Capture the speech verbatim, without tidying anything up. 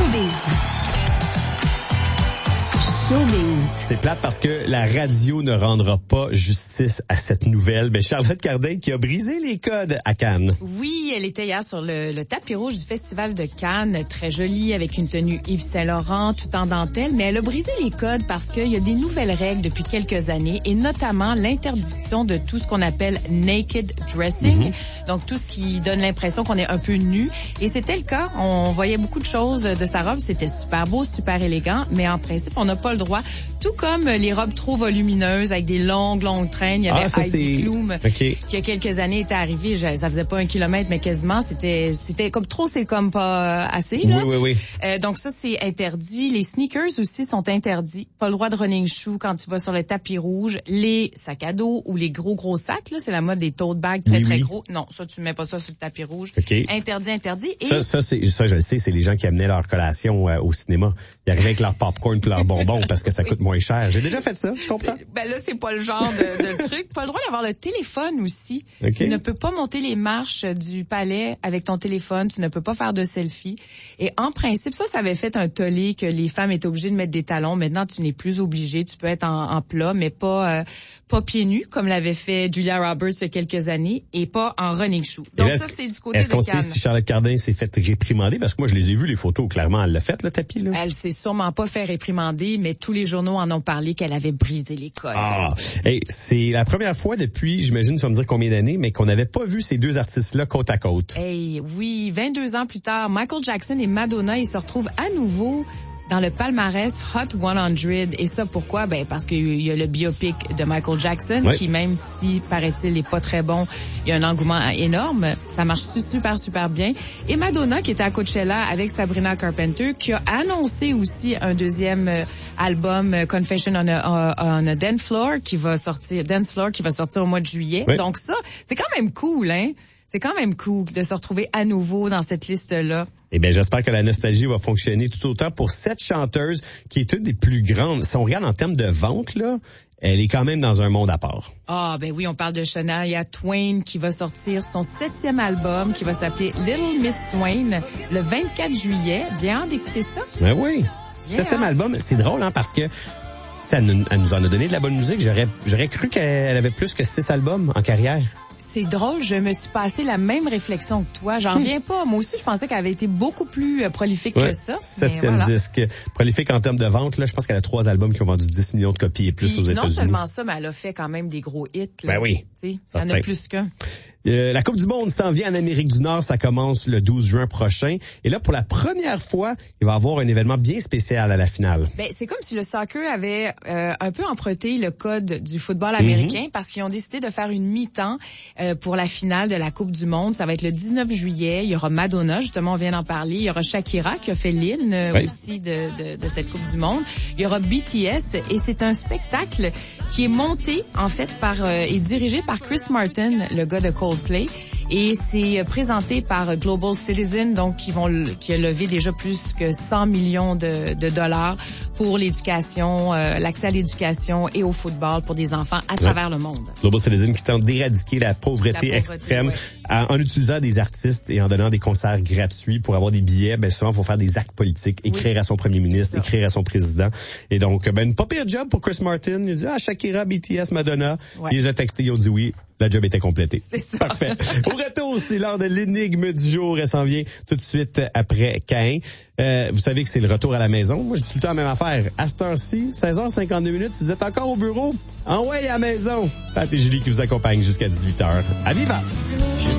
Showbiz. Showbiz. C'est plate parce que la radio ne rendra pas justice à cette nouvelle. Mais Charlotte Cardin qui a brisé les codes à Cannes. Oui, elle était hier sur le, le tapis rouge du Festival de Cannes, très jolie, avec une tenue Yves Saint-Laurent, tout en dentelle. Mais elle a brisé les codes parce qu'il y a des nouvelles règles depuis quelques années, et notamment l'interdiction de tout ce qu'on appelle naked dressing. Mm-hmm. Donc, tout ce qui donne l'impression qu'on est un peu nu. Et c'était le cas. On voyait beaucoup de choses de sa robe. C'était super beau, super élégant. Mais en principe, on n'a pas le droit. Tout comme les robes trop volumineuses avec des longues, longues traînes. Il y avait ah, ça, Heidi Klum okay. qui, il y a quelques années, était arrivée. Ça faisait pas un kilomètre, mais quasiment. C'était, c'était comme trop, c'est comme pas assez, là. Oui, oui, oui. Euh, donc ça, c'est interdit. Les sneakers aussi sont interdits. Pas le droit de running shoe quand tu vas sur le tapis rouge. Les sacs à dos ou les gros, gros sacs, là. C'est la mode des tote bags très, oui, très oui. gros. Non, ça, tu mets pas ça sur le tapis rouge. Okay. Interdit, interdit. Et... Ça, ça, c'est, ça, je le sais, c'est les gens qui amenaient leur collation euh, au cinéma. Ils arrivaient avec leur popcorn puis leurs bonbons parce que ça coûte moins cher. J'ai déjà fait ça, je comprends. Ben là, c'est pas le genre de, de truc. Pas le droit d'avoir le téléphone aussi. Okay. Tu ne peux pas monter les marches du palais avec ton téléphone. Tu ne peux pas faire de selfie. Et en principe, ça, ça avait fait un tollé que les femmes étaient obligées de mettre des talons. Maintenant, tu n'es plus obligé. Tu peux être en, en plat, mais pas, euh, pas pieds nus, comme l'avait fait Julia Roberts il y a quelques années, et pas en running shoe. Donc là, ça, c'est du côté de Cannes. Est-ce qu'on sait si Charlotte Cardin s'est fait réprimander? Parce que moi, je les ai vus, les photos. Clairement, elle l'a fait, le tapis, là. Elle s'est sûrement pas fait réprimander, mais tous les journaux en ont parlé qu'elle avait brisé les codes. Ah, hey, c'est la première fois depuis, j'imagine, tu vas me dire combien d'années, mais qu'on n'avait pas vu ces deux artistes-là côte à côte. Hey, oui, vingt-deux ans plus tard, Michael Jackson et Madonna, ils se retrouvent à nouveau dans le palmarès Hot cent. Et ça, pourquoi? Ben, parce qu'il y a le biopic de Michael Jackson, oui. qui, même si, paraît-il, n'est pas très bon, il y a un engouement énorme. Ça marche super, super bien. Et Madonna, qui était à Coachella avec Sabrina Carpenter, qui a annoncé aussi un deuxième euh, album, euh, Confession on a, on a Dance Floor, qui va sortir, Dance Floor, qui va sortir au mois de juillet. Oui. Donc ça, c'est quand même cool, hein? C'est quand même cool de se retrouver à nouveau dans cette liste-là. Eh bien, j'espère que la nostalgie va fonctionner tout autant pour cette chanteuse qui est une des plus grandes. Si on regarde en termes de vente, là, elle est quand même dans un monde à part. Ah, ben oui, on parle de Shania Twain qui va sortir son septième album qui va s'appeler Little Miss Twain le vingt-quatre juillet. Bien hâte d'écouter ça. Ben oui. Yeah. Septième album, c'est drôle, hein, parce que ça nous, elle nous en a donné de la bonne musique. J'aurais, j'aurais cru qu'elle avait plus que six albums en carrière. C'est drôle, je me suis passé la même réflexion que toi. J'en reviens pas. Moi aussi, je pensais qu'elle avait été beaucoup plus euh, prolifique ouais, que ça. Septième voilà. disque. Prolifique en termes de vente, là, je pense qu'elle a trois albums qui ont vendu dix millions de copies et plus puis, aux États-Unis. Non seulement ça, mais elle a fait quand même des gros hits. Là. Ben oui. Il y en a plus qu'un. Euh, la Coupe du Monde s'en vient en Amérique du Nord. Ça commence le douze juin prochain. Et là, pour la première fois, il va y avoir un événement bien spécial à la finale. Ben, c'est comme si le soccer avait euh, un peu emprunté le code du football américain mm-hmm. parce qu'ils ont décidé de faire une mi-temps euh, pour la finale de la Coupe du Monde. Ça va être le dix-neuf juillet. Il y aura Madonna, justement, on vient d'en parler. Il y aura Shakira qui a fait l'hymne euh, oui. aussi de, de, de cette Coupe du Monde. Il y aura B T S et c'est un spectacle qui est monté, en fait, par euh, et dirigé par Chris Martin, le gars de Coldplay. Et c'est présenté par Global Citizen, donc qui vont qui a levé déjà plus que cent millions de, de dollars pour l'éducation, euh, l'accès à l'éducation et au football pour des enfants à travers ouais. le monde. Global Citizen qui tente d'éradiquer la pauvreté, la pauvreté extrême ouais. en, en utilisant des artistes et en donnant des concerts gratuits pour avoir des billets. Ben souvent, il faut faire des actes politiques, écrire oui. à son premier ministre, écrire à son président. Et donc, ben une pas pire job pour Chris Martin. Il a dit ah Shakira, B T S, Madonna. Ouais. Il les a texté, ils ont dit oui. La job était complétée. C'est ça. Parfait. Au retour, c'est l'heure de l'énigme du jour. Elle s'en vient tout de suite après Caïn. Euh, vous savez que c'est le retour à la maison. Moi, je dis tout le temps la même affaire. À cette heure-ci, seize heures cinquante-deux minutes, si vous êtes encore au bureau, en ouais à la maison. Pat et Julie qui vous accompagnent jusqu'à dix-huit heures. À Viva!